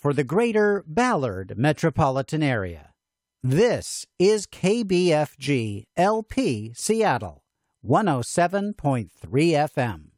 for the greater Ballard metropolitan area. This is KBFG LP Seattle, 107.3 FM.